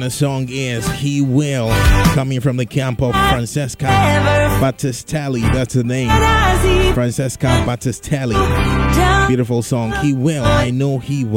the song is He Will, coming from the camp of Francesca Battistelli. That's the name, Francesca Battistelli. Beautiful song, He Will. I know He will.